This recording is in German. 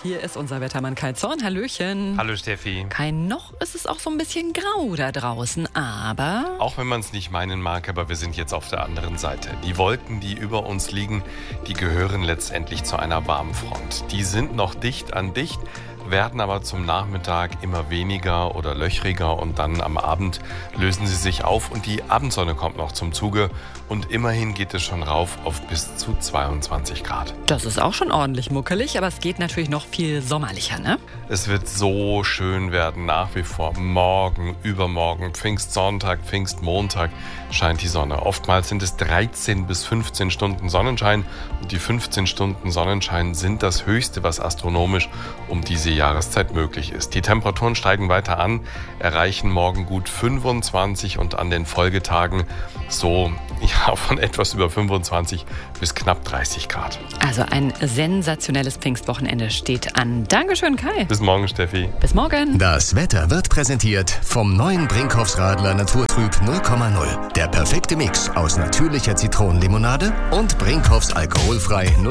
hier ist unser Wettermann Kai Zorn. Hallöchen. Hallo Steffi. Kai, noch ist es auch so ein bisschen grau da draußen, aber... Auch wenn man es nicht meinen mag, aber wir sind jetzt auf der anderen Seite. Die Wolken, die über uns liegen, die gehören letztendlich zu einer Warmfront. Die sind noch dicht an dicht, werden aber zum Nachmittag immer weniger oder löchriger und dann am Abend lösen sie sich auf und die Abendsonne kommt noch zum Zuge und immerhin geht es schon rauf auf bis zu 22 Grad. Das ist auch schon ordentlich muckelig, aber es geht natürlich noch viel sommerlicher, ne? Es wird so schön werden, nach wie vor. Morgen, übermorgen, Pfingstsonntag, Pfingstmontag scheint die Sonne. Oftmals sind es 13 bis 15 Stunden Sonnenschein und die 15 Stunden Sonnenschein sind das Höchste, was astronomisch um diese Jahreszeit möglich ist. Die Temperaturen steigen weiter an, erreichen morgen gut 25 und an den Folgetagen so von etwas über 25 bis knapp 30 Grad. Also ein sensationelles Pfingstwochenende steht an. Dankeschön, Kai. Bis morgen, Steffi. Bis morgen. Das Wetter wird präsentiert vom neuen Brinkhoffs Radler Naturtrüb 0,0. Der perfekte Mix aus natürlicher Zitronenlimonade und Brinkhoffs alkoholfrei 0,0